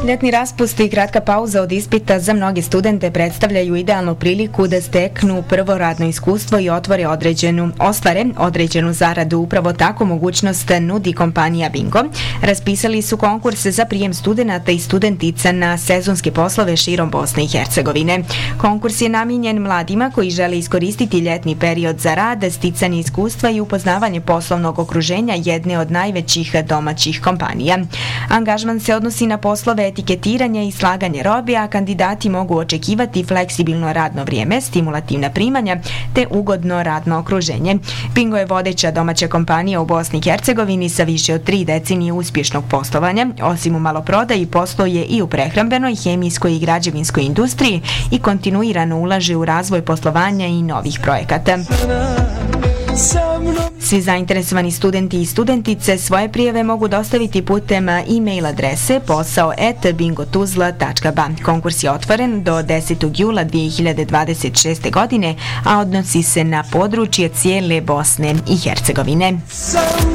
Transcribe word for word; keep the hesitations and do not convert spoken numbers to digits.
Ljetni raspust i kratka pauza od ispita za mnoge studente predstavljaju idealnu priliku da steknu prvo radno iskustvo i otvore određenu, ostvare određenu zaradu. Upravo tako mogućnost nudi kompanija Bingo. Raspisali su konkurs za prijem studenata i studentica na sezonske poslove širom Bosne i Hercegovine. Konkurs je namijenjen mladima koji žele iskoristiti ljetni period za rad, sticanje iskustva i upoznavanje poslovnog okruženja jedne od najvećih domaćih kompanija. Angažman se odnosi na poslove etiketiranja i slaganje robe, a kandidati mogu očekivati fleksibilno radno vrijeme, stimulativna primanja te ugodno radno okruženje. Bingo je vodeća domaća kompanija u Bosni i Hercegovini sa više od tri decenije uspješnog poslovanja. Osim u maloprodaji, posluje i u prehrambenoj, hemijskoj i građevinskoj industriji i kontinuirano ulaže u razvoj poslovanja i novih projekata. Svi zainteresovani studenti i studentice svoje prijave mogu dostaviti putem e-mail adrese posao at bingotuzla tačka ba. Konkurs je otvoren do desetog jula dvije hiljade dvadeset šeste. godine, a odnosi se na područje cijele Bosne i Hercegovine.